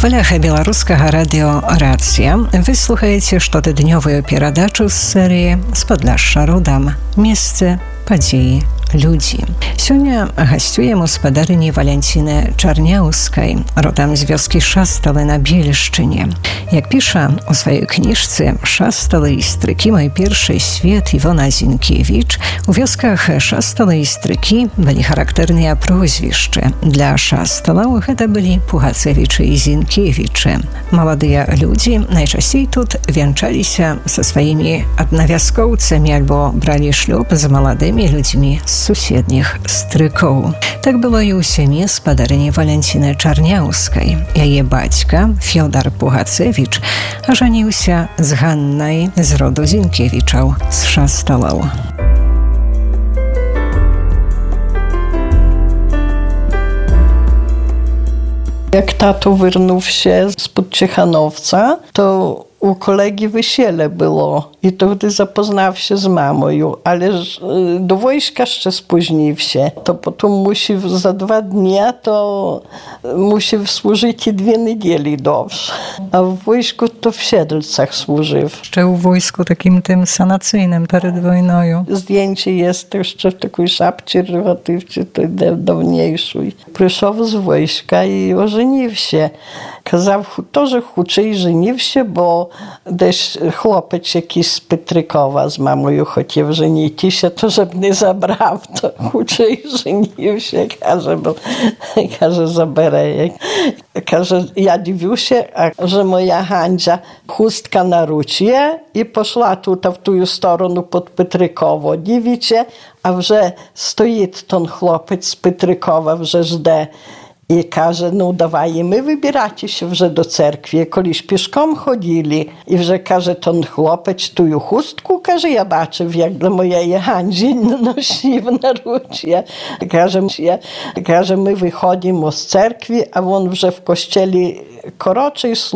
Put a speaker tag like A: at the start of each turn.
A: хвалях беларускага радыё «Рацыя» вы слухаеце штотыднёвую перадачу з серыі «З Падляшша родам. Месцы, падзеі, людзі». Сёння гасцюем гаспадарыні Валянціны Чарняўскай, родам з вёскі Шасталы на Белішчыне. Як піша у сваёй кніжцы «Шасталы і стрыкі. Мой першы свет» Івона Зінкевіч, у вёсках Шасталы і стрыкі былі характэрныя прозвішчы. Для шасталаў гэта былі Пугацевічы і Зінкевічы. Маладыя людзі найчасцей тут вянчаліся са сваімі аднавяскоўцамі альбо бралі шлюб з маладымі людзьмі з суседніх стрыкоў. Так было і ў сям'і гаспадарыні Валянціны Чарняўскай. Яе бацька, Фёдар Пугацевіч, ажаніўся з Ганнай з роду Зінкевічаў з Шасталаў.
B: Jak tato wyrnął się spod Ciechanowca, to u kolegi wesiele było i to wtedy zapoznał się z mamą, ale do wojska jeszcze spóźnił się. To potem musi za 2 dni, to musi służyć i 2 niedzieli dobrze. A w wojsku to w Siedlcach służył.
A: Jeszcze u wojsku takim tym sanacyjnym przed wojną.
B: Zdjęcie jest jeszcze w takiej szapce rewatywce, to dawniejszej. Przyszedł z wojska i ożenił się. Казав, теж хоче і женився, бо десь хлопець якийсь з Петрикова з мамою хотів женитися, то щоб не забрав, то хоче і женився. Каже, забере. Каже, я дивлюся, а że moja Handzia chustka na rucie i poszła tutaj w tę stronę pod Petrykowo. Dziwicie, a że stoi ten chłopiec z Petrykowa, że żde. I kаже, no dawaj, my wybieracie się вже do cerkwi. Koliś pieszką chodzili i że kаже, ten chłopiec tu chustku, kаже, ja baczę, jak dla mojej Handzi nosił na rucie. Kаже, my wychodzimy z cerkwi, a on вже w kościele koroczej